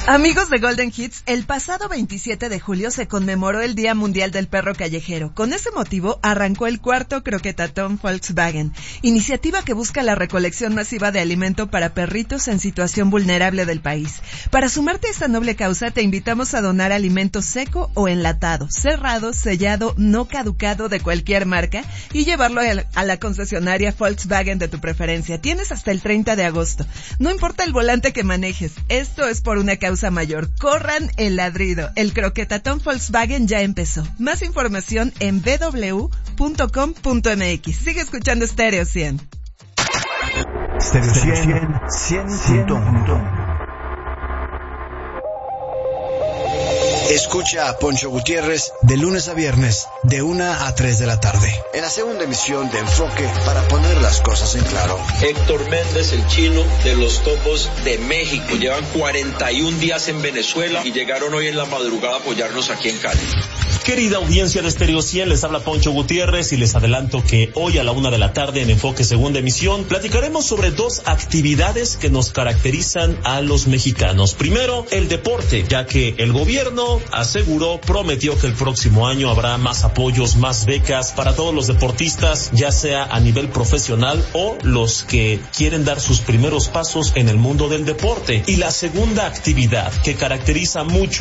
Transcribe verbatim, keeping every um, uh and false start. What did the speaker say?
Amigos de Golden Hits, el pasado veintisiete de julio se conmemoró el Día Mundial del Perro Callejero. Con ese motivo arrancó el cuarto croquetatón Volkswagen, iniciativa que busca la recolección masiva de alimento para perritos en situación vulnerable del país. Para sumarte a esta noble causa, te invitamos a donar alimento seco o enlatado, cerrado, sellado, no caducado de cualquier marca y llevarlo a la concesionaria Volkswagen de tu preferencia. Tienes hasta el treinta de agosto. No importa el volante que manejes, esto es por una causa mayor. Corran el ladrido. El croquetatón Volkswagen ya empezó. Más información en b w punto com punto m x. Sigue escuchando Stereo cien. Stereo cien, cien punto uno. Escucha a Poncho Gutiérrez de lunes a viernes, de una a tres de la tarde, en la segunda emisión de Enfoque, para poner las cosas en claro. Héctor Méndez, el chino de los topos de México. Llevan cuarenta y un días en Venezuela y llegaron hoy en la madrugada a apoyarnos aquí en Cali. Querida audiencia de Stereo cien, les habla Poncho Gutiérrez y les adelanto que hoy a la una de la tarde en Enfoque Segunda Emisión platicaremos sobre dos actividades que nos caracterizan a los mexicanos. Primero, el deporte, ya que el gobierno aseguró, prometió que el próximo año habrá más apoyos, más becas para todos los deportistas, ya sea a nivel profesional o los que quieren dar sus primeros pasos en el mundo del deporte. Y la segunda actividad que caracteriza mucho